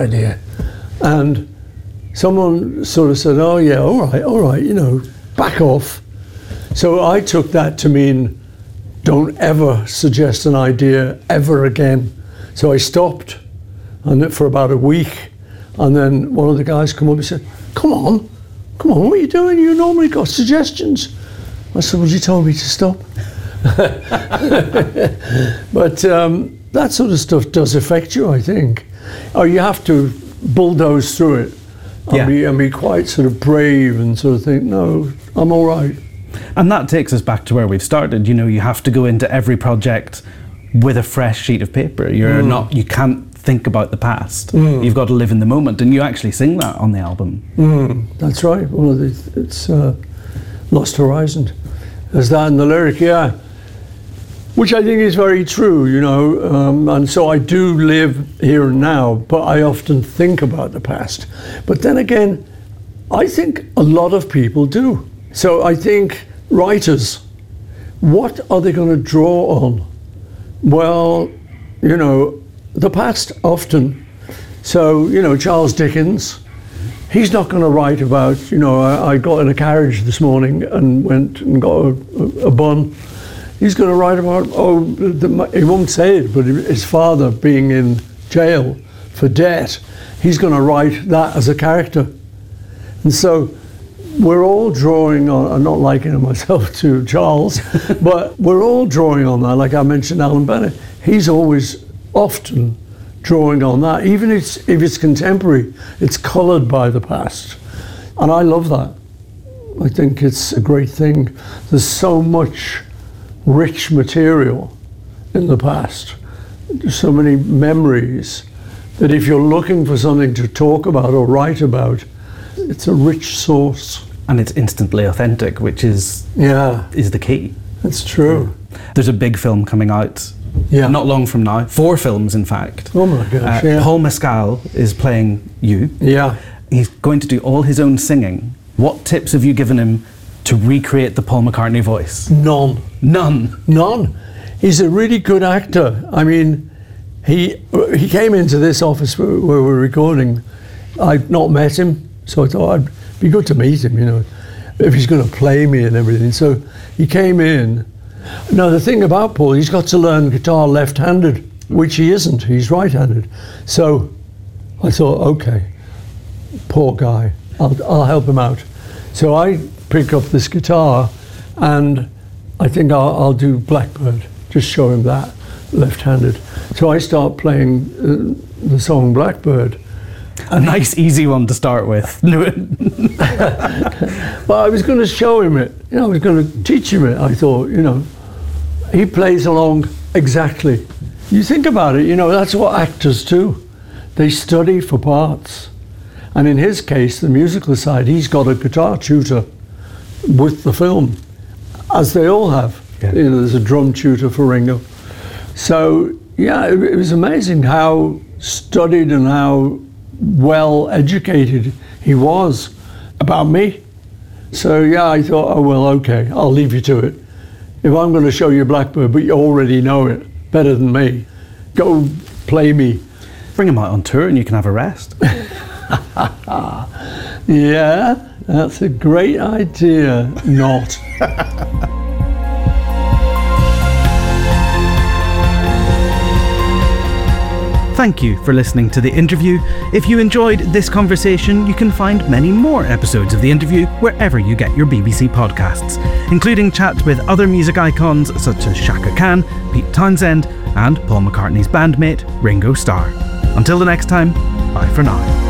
idea. And someone sort of said, oh yeah, all right, you know, back off. So I took that to mean, don't ever suggest an idea ever again. So I stopped, and for about a week, and then one of the guys come up and said, come on, what are you doing? You normally got suggestions. I said, well, you told me to stop. But that sort of stuff does affect you, I think. Or you have to bulldoze through it and be quite sort of brave and sort of think, no, I'm all right. And that takes us back to where we've started. You know, you have to go into every project with a fresh sheet of paper. You can't think about the past. You've got to live in the moment, and you actually sing that on the album. That's right. Well, it's Lost Horizon. There's that in the lyric, yeah. Which I think is very true, you know, and so I do live here and now, but I often think about the past. But then again, I think a lot of people do. So I think writers, what are they going to draw on? Well, you know, the past often. So, you know, Charles Dickens, he's not going to write about, you know, I got in a carriage this morning and went and got a bun. He's going to write about, he won't say it, but his father being in jail for debt. He's going to write that as a character. And so we're all drawing on, I'm not liking myself to Charles, but we're all drawing on that. Like I mentioned Alan Bennett, he's always often drawing on that. Even if it's contemporary, it's coloured by the past. And I love that. I think it's a great thing. There's so much rich material in the past. There's so many memories that if you're looking for something to talk about or write about, it's a rich source. And it's instantly authentic, which is the key. That's true. There's a big film coming out not long from now. 4 films, in fact. Oh my gosh, Paul Mescal is playing you. Yeah. He's going to do all his own singing. What tips have you given him to recreate the Paul McCartney voice? None. He's a really good actor. I mean, he came into this office where we're recording. I'd not met him, so I thought it'd be good to meet him, you know, if he's going to play me and everything. So he came in. Now the thing about Paul, he's got to learn guitar left-handed, which he isn't. He's right-handed. So I thought, okay, poor guy, I'll help him out. So I pick up this guitar, and I think I'll do Blackbird, just show him that left-handed. So I start playing the song Blackbird. A nice easy one to start with. Well, I was going to show him it. You know, I was going to teach him it. I thought, you know, he plays along exactly. You think about it, you know, that's what actors do. They study for parts. And in his case, the musical side, he's got a guitar tutor with the film, as they all have. Yeah. You know, there's a drum tutor for Ringo. So, yeah, it was amazing how studied and how well educated he was about me. So, yeah, I thought, oh, well, okay, I'll leave you to it. If I'm going to show you Blackbird, but you already know it better than me, go play me. Bring him out on tour and you can have a rest. Yeah, that's a great idea. Not. Thank you for listening to The Interview. If you enjoyed this conversation, you can find many more episodes of The Interview wherever you get your BBC podcasts, including chats with other music icons such as Shaka Khan, Pete Townsend, and Paul McCartney's bandmate, Ringo Starr. Until the next time, bye for now.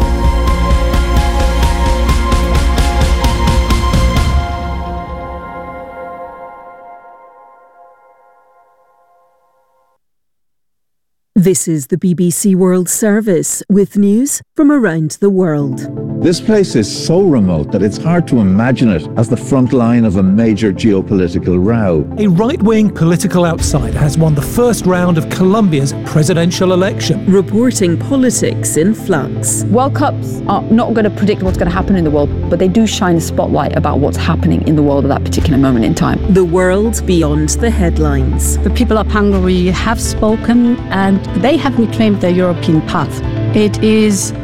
This is the BBC World Service with news from around the world. This place is so remote that it's hard to imagine it as the front line of a major geopolitical row. A right-wing political outsider has won the first round of Colombia's presidential election. Reporting politics in flux. World Cups are not going to predict what's going to happen in the world, but they do shine a spotlight about what's happening in the world at that particular moment in time. The world beyond the headlines. The people of Hungary have spoken and they have reclaimed their European path. It is